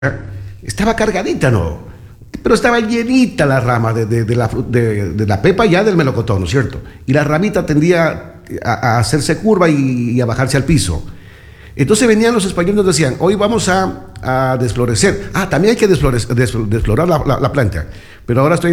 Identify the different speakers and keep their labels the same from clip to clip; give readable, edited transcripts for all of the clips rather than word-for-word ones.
Speaker 1: estaba cargadita, ¿no? Pero estaba llenita la rama de la pepa ya del melocotón, ¿no es cierto? Y la ramita tendía a hacerse curva y a bajarse al piso. Entonces venían los españoles y nos decían, hoy vamos a desflorecer. También hay que desflorar la planta. Pero ahora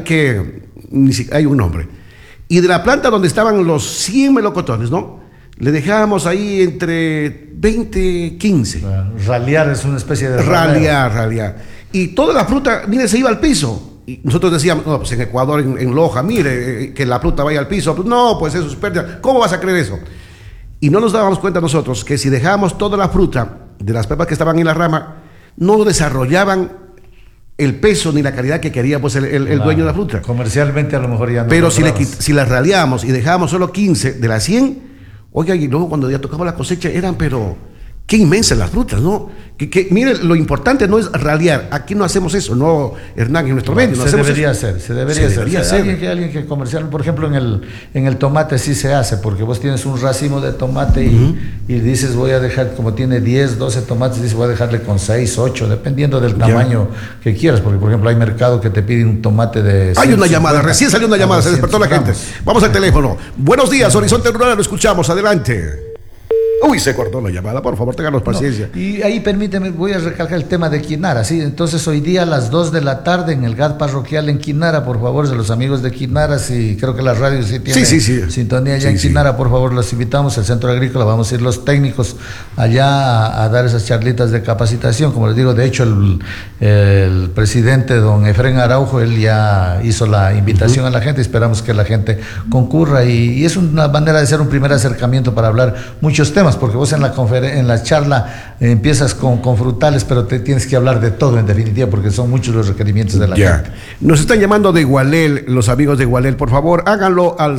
Speaker 1: hay un nombre. Y de la planta donde estaban los 100 melocotones, ¿no? Le dejábamos ahí entre 20 y 15.
Speaker 2: Ralear es una especie de...
Speaker 1: Ralear. Y toda la fruta, mire, se iba al piso. Y nosotros decíamos, no, pues en Ecuador, en Loja, mire, que la fruta vaya al piso. Pues no, pues eso es pérdida. ¿Cómo vas a creer eso? Y no nos dábamos cuenta nosotros que si dejábamos toda la fruta de las pepas que estaban en la rama, no desarrollaban el peso ni la calidad que quería pues el dueño de la fruta.
Speaker 2: Comercialmente a lo mejor ya no.
Speaker 1: Pero si las raleábamos y dejábamos solo 15 de las 100, oiga, y luego cuando ya tocaba la cosecha eran, pero qué inmensas las frutas, ¿no? Mire, lo importante no es ralear. Aquí no hacemos eso, no, Hernán, en nuestro medio. No
Speaker 2: se debería hacer. Alguien que comercial, por ejemplo, en el tomate sí se hace, porque vos tienes un racimo de tomate y dices, voy a dejar, como tiene 10, 12 tomates, dices, voy a dejarle con 6, 8, dependiendo del tamaño que quieras, porque, por ejemplo, hay mercado que te piden un tomate de...
Speaker 1: Hay una llamada, recién salió una llamada, se despertó la gente. Vamos al teléfono. Buenos días, Horizonte Rural, lo escuchamos, adelante. Uy, se cortó la llamada, por favor, ténganos paciencia.
Speaker 2: No, y ahí permíteme, voy a recalcar el tema de Quinara, ¿sí? Entonces hoy día a las 2 de la tarde en el GAD parroquial en Quinara, por favor, de los amigos de Quinara, sí, creo que la radio sí tiene sintonía allá en Quinara, por favor, los invitamos al Centro Agrícola, vamos a ir los técnicos allá a dar esas charlitas de capacitación, como les digo, de hecho el presidente don Efrén Araujo, él ya hizo la invitación a la gente, esperamos que la gente concurra y es una manera de hacer un primer acercamiento para hablar muchos temas, porque vos en la charla empiezas con frutales, pero te tienes que hablar de todo en definitiva, porque son muchos los requerimientos de la gente.
Speaker 1: Nos están llamando de Gualel, los amigos de Gualel, por favor, háganlo al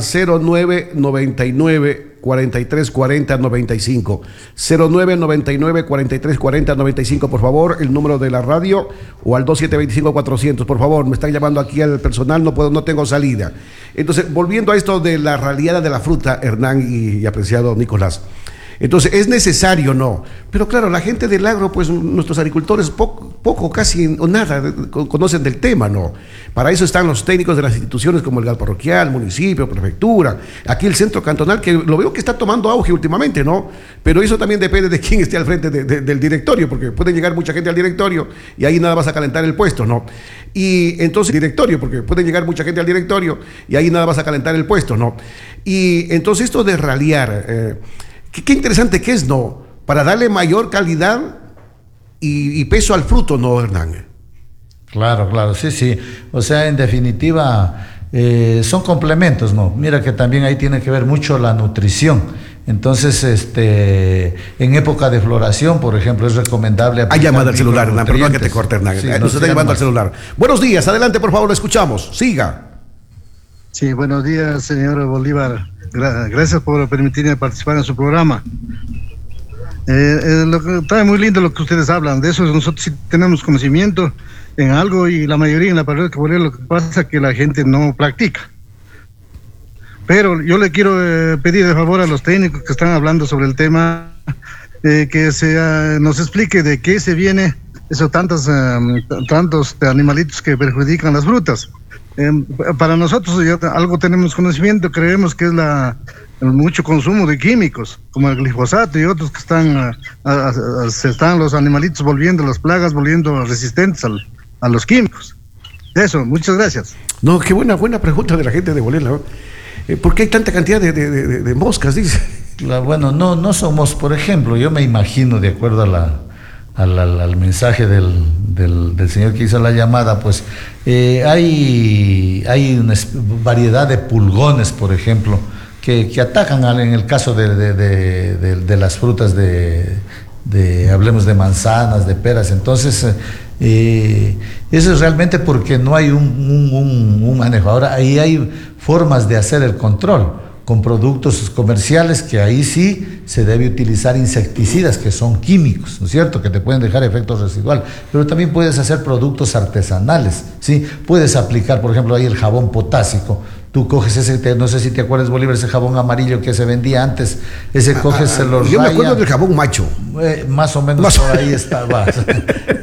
Speaker 1: 0999 4340 95 0999 4340 95, por favor, el número de la radio, o al 2725-400, por favor, me están llamando aquí al personal, no tengo salida. Entonces, volviendo a esto de la raleada de la fruta, Hernán y apreciado Nicolás, entonces, ¿es necesario? No. Pero claro, la gente del agro, pues nuestros agricultores poco, casi o nada conocen del tema, ¿no? Para eso están los técnicos de las instituciones como el GAD parroquial, municipio, prefectura, aquí el centro cantonal, que lo veo que está tomando auge últimamente, ¿no? Pero eso también depende de quién esté al frente del directorio, porque puede llegar mucha gente al directorio y ahí nada vas a calentar el puesto, ¿no? Y entonces, porque puede llegar mucha gente al directorio y ahí nada vas a calentar el puesto, ¿no? Y entonces esto de ralear... Qué interesante que es, ¿no? Para darle mayor calidad y peso al fruto, ¿no, Hernán?
Speaker 2: Claro, sí. O sea, en definitiva, son complementos, ¿no? Mira que también ahí tiene que ver mucho la nutrición. Entonces, en época de floración, por ejemplo, es recomendable...
Speaker 1: Hay llamada al celular, Hernán, perdón que te corte, Hernán. Sí, nos está llamando al celular. Buenos días, adelante, por favor, lo escuchamos. Siga.
Speaker 3: Sí, buenos días, señor Bolívar. Gracias por permitirme participar en su programa. Está muy lindo lo que ustedes hablan. De eso nosotros sí tenemos conocimiento en algo, y la mayoría en la parroquia que lo que pasa es que la gente no practica. Pero yo le quiero pedir de favor a los técnicos que están hablando sobre el tema, que nos explique de qué se viene esos tantos animalitos que perjudican las frutas. Para nosotros ya algo tenemos conocimiento, creemos que es el mucho consumo de químicos, como el glifosato y otros que se están los animalitos volviendo, las plagas volviendo resistentes a los químicos. Eso, muchas gracias.
Speaker 1: No, qué buena pregunta de la gente de Bolívar, ¿no? ¿Por qué hay tanta cantidad de moscas, dice?
Speaker 2: Bueno, no somos, por ejemplo, yo me imagino, de acuerdo al mensaje del señor que hizo la llamada, pues hay una variedad de pulgones, por ejemplo, que atacan en el caso de las frutas hablemos de manzanas, de peras. Entonces eso es realmente porque no hay un manejo. Ahora ahí hay formas de hacer el control con productos comerciales, que ahí sí se debe utilizar insecticidas, que son químicos, ¿no es cierto?, que te pueden dejar efectos residuales, pero también puedes hacer productos artesanales, ¿sí? Puedes aplicar, por ejemplo, ahí el jabón potásico. Tú coges no sé si te acuerdas, Bolívar, ese jabón amarillo que se vendía antes, se lo
Speaker 1: yo raya. Me acuerdo del jabón macho.
Speaker 2: Más o menos por ahí estaba.